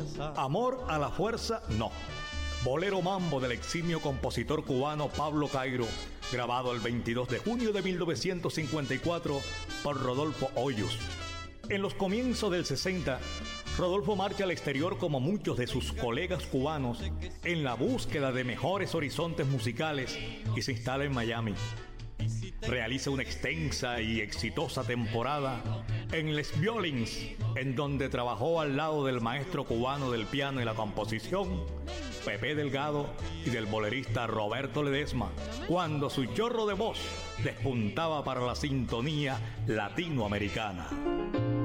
Amor a la fuerza, no. Bolero Mambo del eximio compositor cubano Pablo Cairo, grabado el 22 de junio de 1954 por Rodolfo Hoyos. En los comienzos del 60, Rodolfo marcha al exterior como muchos de sus colegas cubanos en la búsqueda de mejores horizontes musicales y se instala en Miami. Realiza una extensa y exitosa temporada en Les Violins, en donde trabajó al lado del maestro cubano del piano y la composición, Pepe Delgado, y del bolerista Roberto Ledesma, cuando su chorro de voz despuntaba para la sintonía latinoamericana.